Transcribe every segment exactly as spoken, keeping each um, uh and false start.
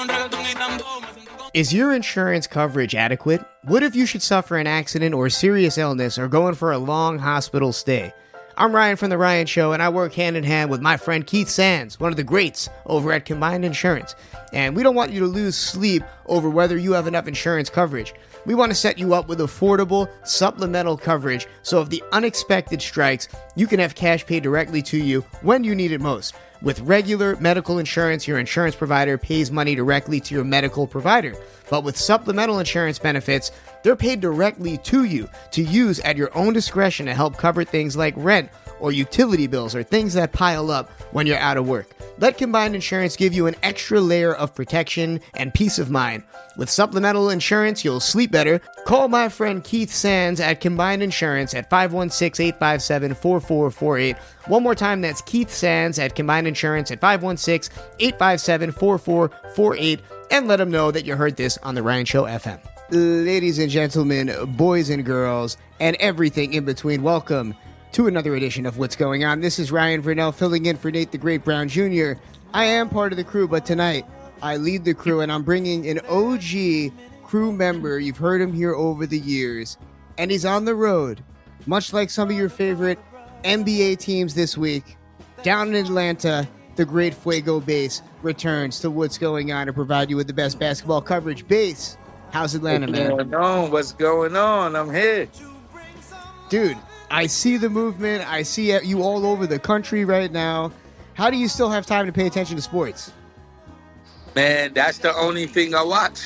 Is your insurance coverage adequate? What if you should suffer an accident or serious illness or go in for a long hospital stay? I'm Ryan from The Ryan Show, and I work hand in hand with my friend Keith Sands, one of the greats over at Combined Insurance. And we don't want you to lose sleep over whether you have enough insurance coverage. We want to set you up with affordable supplemental coverage, so if the unexpected strikes, you can have cash paid directly to you when you need it most. With regular medical insurance, your insurance provider pays money directly to your medical provider. But with supplemental insurance benefits, they're paid directly to you to use at your own discretion to help cover things like rent or utility bills or things that pile up when you're out of work. Let Combined Insurance give you an extra layer of protection and peace of mind. With supplemental insurance, you'll sleep better. Call my friend Keith Sands at Combined Insurance at five one six, eight five seven, four four four eight. One more time, that's Keith Sands at Combined Insurance at five one six, eight five seven, four four four eight. And let them know that you heard this on The Ryan Show F M. Ladies and gentlemen, boys and girls, and everything in between, welcome to another edition of What's Going On. This is Ryan Vernell filling in for Nate the Great Brown Junior I am part of the crew, but tonight I lead the crew, and I'm bringing an O G crew member. You've heard him here over the years, and he's on the road, much like some of your favorite N B A teams this week. Down in Atlanta, the great Fuego Base returns to What's Going On to provide you with the best basketball coverage. Base, how's Atlanta, man? What's going on? What's going on? I'm here. Dude, I see the movement. I see you all over the country right now. How do you still have time to pay attention to sports? Man, that's the only thing I watch.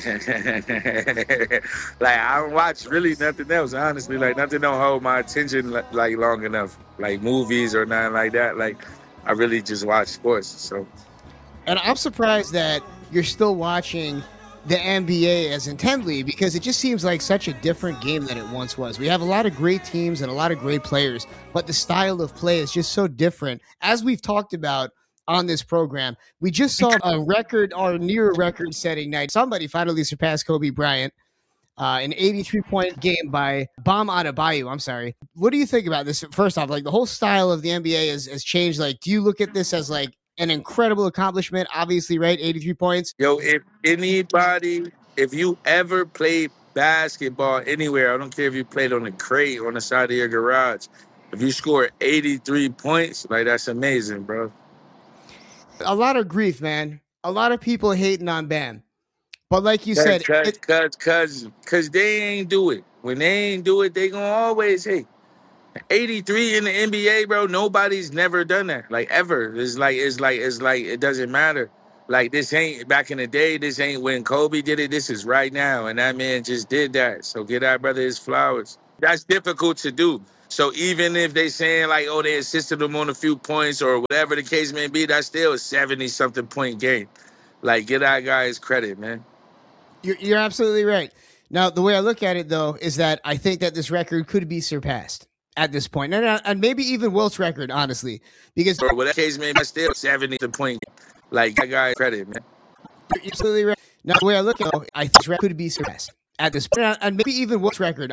Like, I don't watch really nothing else, honestly. Like, nothing don't hold my attention, like, long enough. Like, movies or nothing like that. Like, I really just watch sports, so. And I'm surprised that you're still watching the N B A as intently, because it just seems like such a different game than it once was. We have a lot of great teams and a lot of great players, but the style of play is just so different. As we've talked about on this program, we just saw a record or near record-setting night. Somebody finally surpassed Kobe Bryant. Uh, an eighty-three point game by Bam Adebayo. I'm sorry. What do you think about this? First off, like, the whole style of the N B A has, has changed. Like, do you look at this as like an incredible accomplishment? Obviously, right? eighty-three points. Yo, if anybody, if you ever played basketball anywhere, I don't care if you played on the crate on the side of your garage, if you score eighty-three points, like, that's amazing, bro. A lot of grief, man. A lot of people hating on Bam. But like you Cause, said, cause, it, cause, cause, cause they ain't do it. When they ain't do it, they gonna always hate. eighty-three in the N B A, bro. Nobody's never done that, like, ever. It's like, it's like, it's like, it doesn't matter. Like, this ain't back in the day. This ain't when Kobe did it. This is right now, and that man just did that. So get our brother his flowers. That's difficult to do. So even if they saying like, oh, they assisted him on a few points or whatever the case may be, that's still a seventy-something point game. Like, get our guy his credit, man. You're, you're absolutely right. Now, the way I look at it, though, is that I think that this record could be surpassed at this point. And, and maybe even Wilt's record, honestly. Because or whatever case may be, that's still seventy point game. Like, that guy credit, man. You're absolutely right. Now, the way I look at it, though, I think this record could be surpassed at this point. And maybe even Wilt's record.